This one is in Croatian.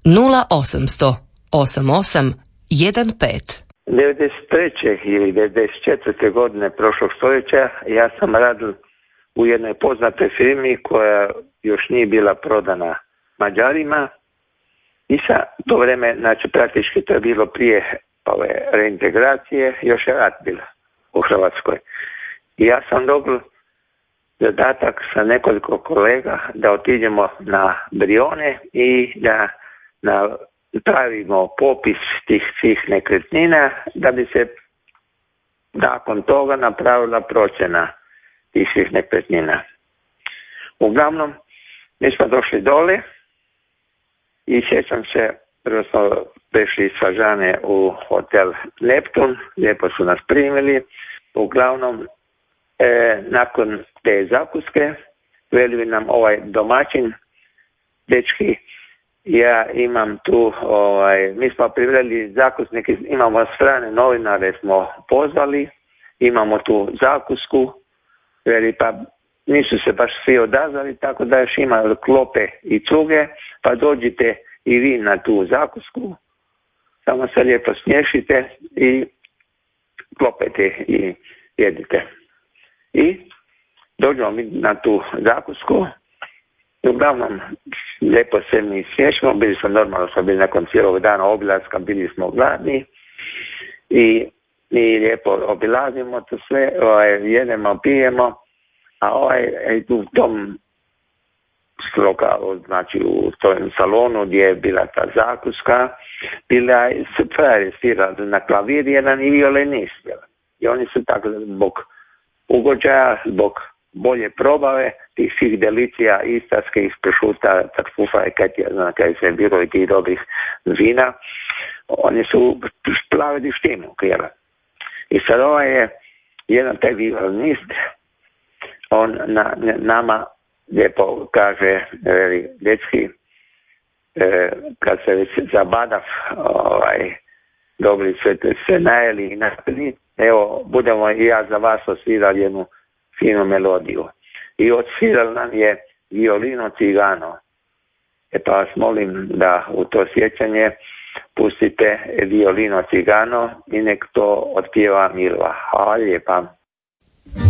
0800 88 15. 93. ili 94. godine prošlog stoljeća ja sam radio u jednoj poznatoj firmi koja još nije bila prodana Mađarima i sa to vreme, znači praktički to je bilo prije ove reintegracije, još je rat bila u Hrvatskoj. I ja sam dobio zadatak sa nekoliko kolega da otiđemo na Brijone i da napravimo popis tih svih nekretnina da bi se nakon toga napravila procjena tih svih nekretnina. Uglavnom, mi smo došli dole i sjećam se, prvo smo prešli sa žane u hotel Neptun, lijepo su nas primili. Uglavnom, nakon te zakuske, veli nam ovaj domaćin, dečki, ja imam tu, mi smo privreli zakusnike, imamo strane novinare smo pozvali, imamo tu zakusku, veli pa nisu se baš svi odazvali, tako da još ima klope i cuge, pa dođite i vi na tu zakusku, samo se lijepo smješite i klopete i jedite. I dođemo mi na tu zakusku i uglavnom lijepo se mi smiješimo, bili smo normalno, smo bili nakon cijelog dana obilaska, bili smo gladni i lijepo obilazimo to sve, jedemo, pijemo, a u tom lokalu, znači u tom salonu gdje je bila ta zakuska, bila je super svirala na klavir jedan i violinist. I oni su tako zbog ugođaja, zbog bolje probave tih svih delicija istarskih, pršuta, tartufa i kaj se bilo i tih dobrih vina, oni su plavili štimu krijela. I sad je jedan taj violinist, on nama lijepo kaže, dečki, kad se već zabadav dobri se najeli i napili, evo, budemo i ja za vas osvirali jednu finu melodiju. I odsvirali nam je Violino cigano. Pa vas molim da u to sjećanje pustite Violino cigano i nek to otpjeva Milva. Hvala lijepa.